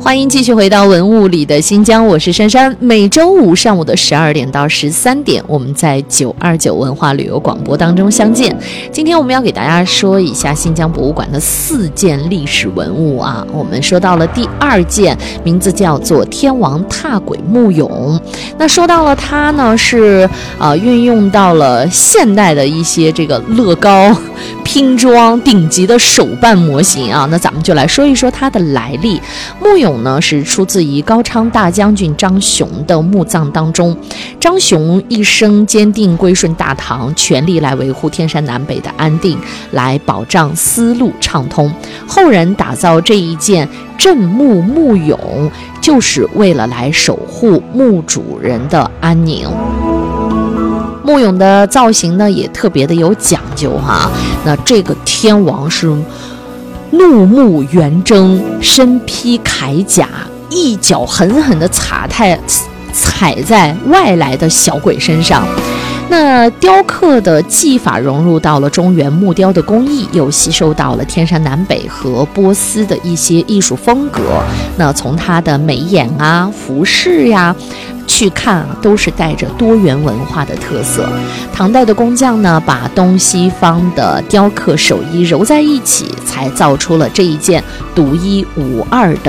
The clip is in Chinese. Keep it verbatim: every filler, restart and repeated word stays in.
欢迎继续回到文物里的新疆，我是珊珊。每周五上午的十二点到十三点，我们在九二九文化旅游广播当中相见。今天我们要给大家说一下新疆博物馆的四件历史文物啊。我们说到了第二件，名字叫做天王踏鬼木俑。那说到了它呢，是呃运用到了现代的一些这个乐高拼装顶级的手办模型啊。那咱们就来说一说它的来历。木俑呢是出自于高昌大将军张雄的墓葬当中。张雄一生坚定归顺大唐，全力来维护天山南北的安定，来保障丝路畅通。后人打造这一件镇墓木俑，就是为了来守护墓主人的安宁。木俑的造型呢也特别的有讲究哈。那这个天王是怒目圆睁，身披铠甲，一脚狠狠地踩在踩在外来的小鬼身上。那雕刻的技法融入到了中原木雕的工艺，又吸收到了天山南北和波斯的一些艺术风格。那从它的眉眼啊、服饰呀去看啊，都是带着多元文化的特色。唐代的工匠呢，把东西方的雕刻手艺揉在一起，才造出了这一件独一无二的